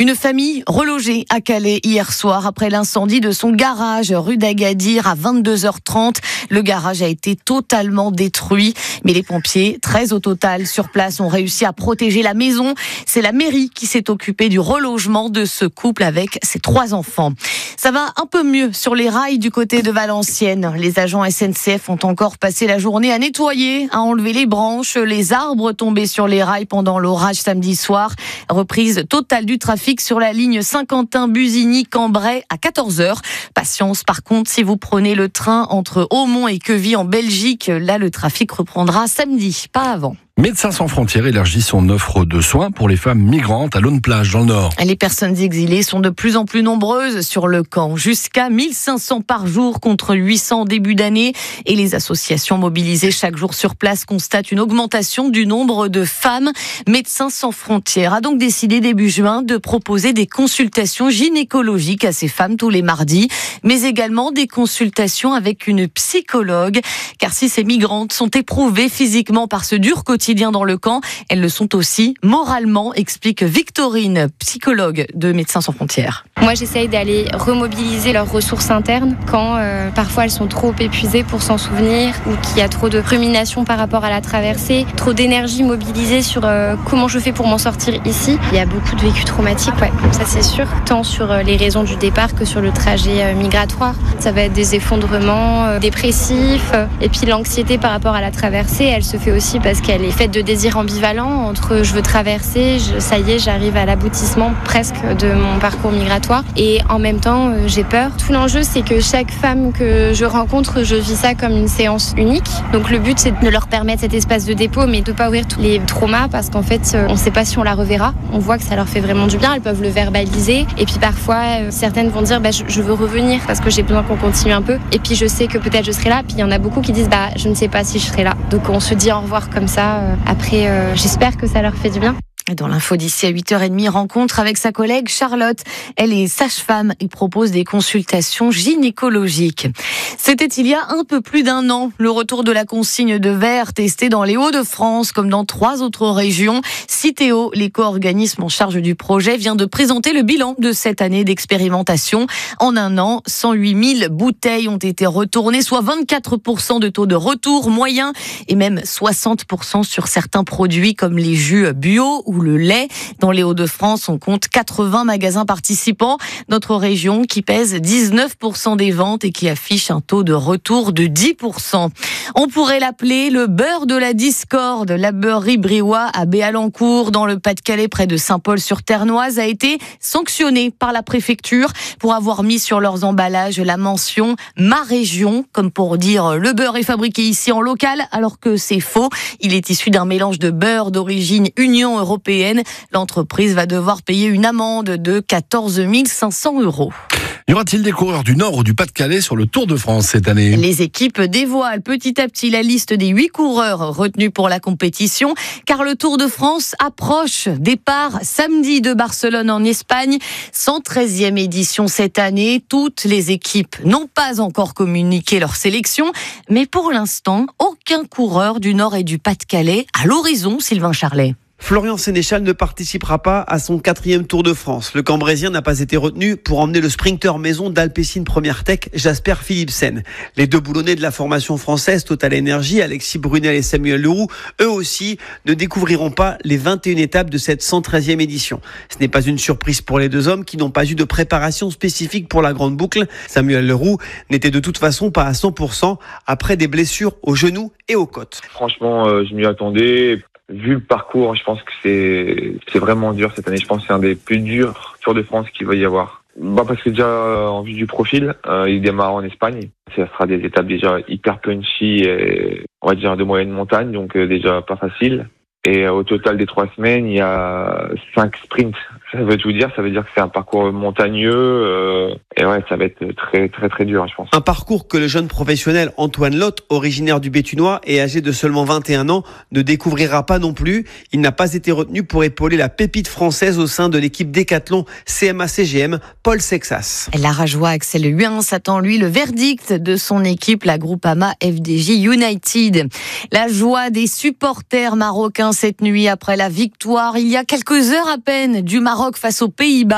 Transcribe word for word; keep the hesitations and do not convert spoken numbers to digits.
Une famille relogée à Calais hier soir après l'incendie de son garage rue d'Agadir à vingt-deux heures trente. Le garage a été totalement détruit, mais les pompiers, treize au total sur place, ont réussi à protéger la maison. C'est la mairie qui s'est occupée du relogement de ce couple avec ses trois enfants. Ça va un peu mieux sur les rails du côté de Valenciennes. Les agents S N C F ont encore passé la journée à nettoyer, à enlever les branches, les arbres tombés sur les rails pendant l'orage samedi soir. Reprise totale du trafic sur la ligne Saint-Quentin-Busigny-Cambrai à quatorze heures. Patience par contre si vous prenez le train entre Aumont et Queville en Belgique. Là, le trafic reprendra samedi, pas avant. Médecins sans frontières élargit son offre de soins pour les femmes migrantes à Laune-Plage dans le Nord. Les personnes exilées sont de plus en plus nombreuses sur le camp, jusqu'à mille cinq cents par jour contre huit cents au début d'année. Et les associations mobilisées chaque jour sur place constatent une augmentation du nombre de femmes. Médecins sans frontières a donc décidé début juin de proposer des consultations gynécologiques à ces femmes tous les mardis, mais également des consultations avec une psychologue. Car si ces migrantes sont éprouvées physiquement par ce dur quotidien dans le camp, elles le sont aussi moralement, explique Victorine, psychologue de Médecins sans frontières. Moi, j'essaye d'aller remobiliser leurs ressources internes quand euh, parfois elles sont trop épuisées pour s'en souvenir ou qu'il y a trop de rumination par rapport à la traversée, trop d'énergie mobilisée sur euh, comment je fais pour m'en sortir ici. Il y a beaucoup de vécu traumatique, ouais, ça c'est sûr, tant sur euh, les raisons du départ que sur le trajet euh, migratoire. Ça va être des effondrements euh, dépressifs euh, et puis l'anxiété par rapport à la traversée, elle se fait aussi parce qu'elle est faite de désirs ambivalents entre je veux traverser, je, ça y est, j'arrive à l'aboutissement presque de mon parcours migratoire et en même temps euh, j'ai peur. Tout l'enjeu c'est que chaque femme que je rencontre, je vis ça comme une séance unique. Donc le but c'est de leur permettre cet espace de dépôt mais de ne pas ouvrir tous les traumas parce qu'en fait euh, on ne sait pas si on la reverra. On voit que ça leur fait vraiment du bien, elles peuvent le verbaliser et puis parfois euh, certaines vont dire bah, je, je veux revenir parce que j'ai besoin qu'on continue un peu et puis je sais que peut-être je serai là. Puis il y en a beaucoup qui disent bah je ne sais pas si je serai là. Donc on se dit au revoir comme ça. Après, euh, j'espère que ça leur fait du bien. Dans l'info d'ici à huit heures trente, rencontre avec sa collègue Charlotte. Elle est sage-femme et propose des consultations gynécologiques. C'était il y a un peu plus d'un an, le retour de la consigne de verre testée dans les Hauts-de-France comme dans trois autres régions. Citeo, l'éco-organisme en charge du projet, vient de présenter le bilan de cette année d'expérimentation. En un an, cent huit mille bouteilles ont été retournées, soit vingt-quatre pour cent de taux de retour moyen et même soixante pour cent sur certains produits comme les jus bio ou le lait. Dans les Hauts-de-France, on compte quatre-vingts magasins participants. Notre région qui pèse dix-neuf pour cent des ventes et qui affiche un taux de retour de dix pour cent. On pourrait l'appeler le beurre de la discorde. La beurrerie Briouat à Béalencourt, dans le Pas-de-Calais, près de Saint-Paul-sur-Ternoise, a été sanctionnée par la préfecture pour avoir mis sur leurs emballages la mention « Ma région », comme pour dire le beurre est fabriqué ici en local, alors que c'est faux. Il est issu d'un mélange de beurre d'origine Union européenne. L'entreprise va devoir payer une amende de quatorze mille cinq cents euros. Y aura-t-il des coureurs du Nord ou du Pas-de-Calais sur le Tour de France cette année ? Les équipes dévoilent petit à petit la liste des huit coureurs retenus pour la compétition, car le Tour de France approche. Départ samedi de Barcelone en Espagne, cent treizième édition cette année. Toutes les équipes n'ont pas encore communiqué leur sélection, mais pour l'instant, aucun coureur du Nord et du Pas-de-Calais à l'horizon, Sylvain Charlet. Florian Sénéchal ne participera pas à son quatrième Tour de France. Le Cambrésien n'a pas été retenu pour emmener le sprinter maison d'Alpecin Première Tech, Jasper Philipsen. Les deux boulonnais de la formation française Total Energy, Alexis Brunel et Samuel Leroux, eux aussi ne découvriront pas les vingt et une étapes de cette cent treizième édition. Ce n'est pas une surprise pour les deux hommes qui n'ont pas eu de préparation spécifique pour la grande boucle. Samuel Leroux n'était de toute façon pas à cent pour cent après des blessures aux genoux et aux côtes. Franchement, euh, je m'y attendais. Vu le parcours, je pense que c'est c'est vraiment dur cette année. Je pense que c'est un des plus durs Tours de France qu'il va y avoir. Bah parce que déjà en vue du profil, euh, il démarre en Espagne. Ça sera des étapes déjà hyper punchy et on va dire de moyenne montagne, donc euh, déjà pas facile. Et euh, au total des trois semaines, il y a cinq sprints. Ça veut tout dire, ça veut dire que c'est un parcours montagneux euh, et ouais, ça va être très très très dur, je pense. Un parcours que le jeune professionnel Antoine Lotte, originaire du Béthunois et âgé de seulement vingt et un ans, ne découvrira pas non plus. Il n'a pas été retenu pour épauler la pépite française au sein de l'équipe Décathlon C M A C G M, Paul Sexas. La Rajoie Axel Huyn s'attend lui le verdict de son équipe, la Groupama F D J United. La joie des supporters marocains cette nuit après la victoire il y a quelques heures à peine du Maroc face aux Pays-Bas.